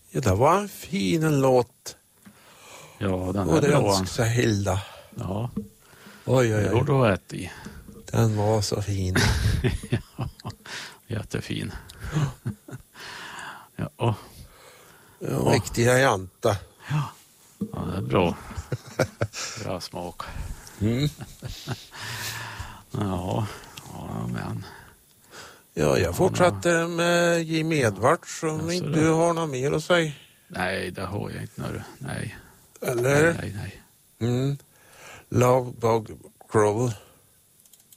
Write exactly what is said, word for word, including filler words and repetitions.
Ja, det var en fin en låt. Ja, den Och är det bra. önskar sig Hilda. Ja, Oj, oj, det har oj. du rätt i. Den var så fin. Ja, jättefin. Ja, och, Ja, riktiga janta. ja, ja, det är bra. Bra smak. Mm. Ja, ja, men. Ja, jag fortsätter med Jim Edwards om Alltså, inte det- du har något mer att säga. Nej, det har jag inte. Nu. Nej, Eller? nej, nej. Mm. Love Bug Crawl.